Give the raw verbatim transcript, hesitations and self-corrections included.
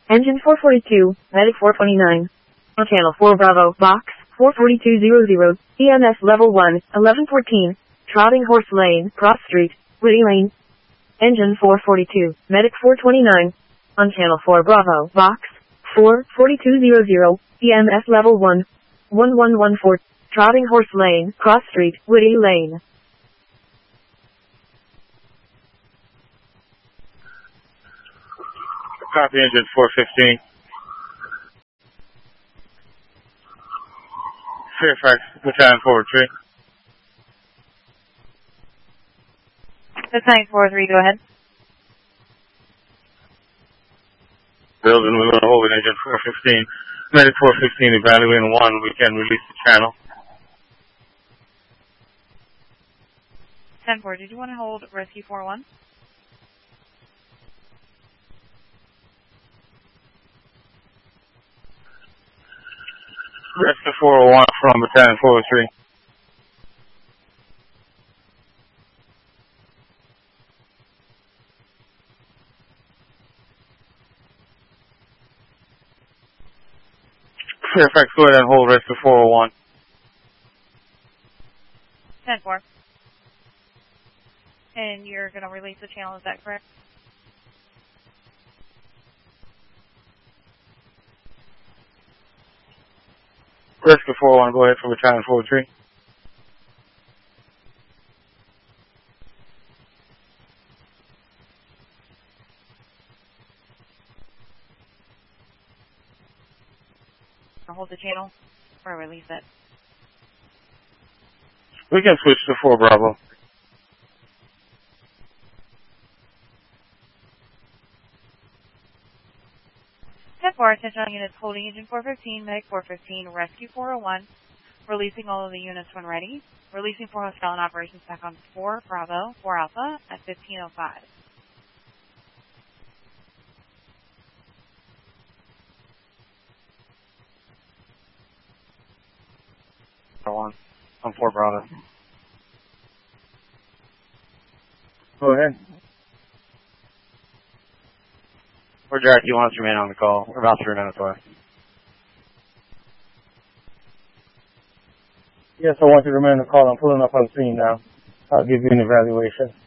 Engine four forty-two, Medic four twenty-nine. On Channel four Bravo, Box four forty-two hundred, E M S Level one, eleven fourteen, Trotting Horse Lane, Cross Street, Whitty Lane. Engine four forty-two, Medic four twenty-nine. On Channel four Bravo, Box four forty-two hundred, E M S Level one, eleven fourteen, Trotting Horse Lane, Cross Street, Whitty Lane. Copy, engine four fifteen. Fairfax, battalion forward three. Battalion four three, go ahead. Building, we're going to hold it, engine four fifteen. Medic four fifteen, evaluating one, we can release the channel. ten four, did you want to hold Rescue four one? Rescue four oh one from battalion four oh three. Fairfax, go ahead and hold Rescue four oh one. ten four. And you're going to release the channel, is that correct? Rescue four oh one, go ahead for battalion four oh three. Or hold the channel, or release it? We can switch to four Bravo. ten four, attention all units holding engine four fifteen, Medic four fifteen, Rescue four oh one, releasing all of the units when ready, releasing four hostile and operations back on four Bravo, four Alpha at fifteen oh five. One. On four Bravo. Go ahead. Or Jack, you want us to remain on the call? We're about three minutes away. Yes, I want you to remain on the call. I'm pulling up on the scene now. I'll give you an evaluation.